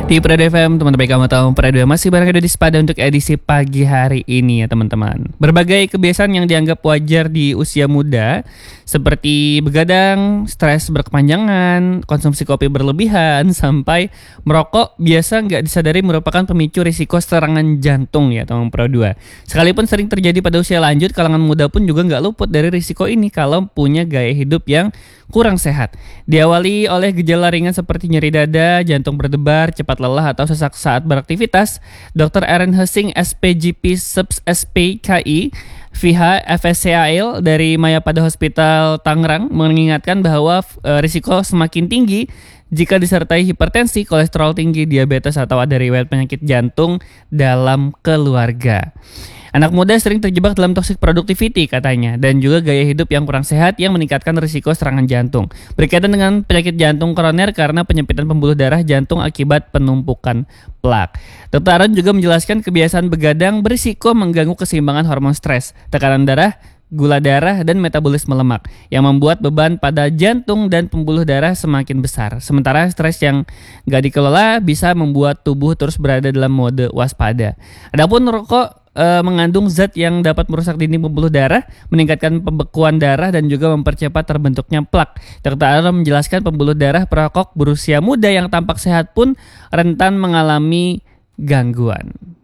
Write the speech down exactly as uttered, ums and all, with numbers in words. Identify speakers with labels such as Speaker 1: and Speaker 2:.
Speaker 1: Di Prado F M, teman-teman kamu tahu Prado masih bareng di Sepada untuk edisi pagi hari ini ya teman-teman. Berbagai kebiasaan yang dianggap wajar di usia muda seperti begadang, stres berkepanjangan, konsumsi kopi berlebihan, sampai merokok biasa nggak disadari merupakan pemicu risiko serangan jantung ya teman Pro dua. Sekalipun sering terjadi pada usia lanjut, kalangan muda pun juga nggak luput dari risiko ini kalau punya gaya hidup yang kurang sehat. Diawali oleh gejala ringan seperti nyeri dada, jantung berdebar, cepat lelah atau sesak saat beraktivitas, dokter Aaron Hessing, S P G P Subs S P K I, V H F S C A L dari Mayapada Hospital Tangerang mengingatkan bahwa e, risiko semakin tinggi jika disertai hipertensi, kolesterol tinggi, diabetes atau ada riwayat penyakit jantung dalam keluarga. Anak muda sering terjebak dalam toxic productivity katanya, dan juga gaya hidup yang kurang sehat yang meningkatkan risiko serangan jantung. Berkaitan dengan penyakit jantung koroner karena penyempitan pembuluh darah jantung akibat penumpukan plak. dokter Aaron juga menjelaskan kebiasaan begadang berisiko mengganggu keseimbangan hormon stres, tekanan darah, gula darah, dan metabolisme lemak yang membuat beban pada jantung dan pembuluh darah semakin besar. Sementara stres yang gak dikelola bisa membuat tubuh terus berada dalam mode waspada. Adapun rokok e, mengandung zat yang dapat merusak dinding pembuluh darah, meningkatkan pembekuan darah, dan juga mempercepat terbentuknya plak. dokter Aaron menjelaskan pembuluh darah perokok berusia muda yang tampak sehat pun rentan mengalami gangguan.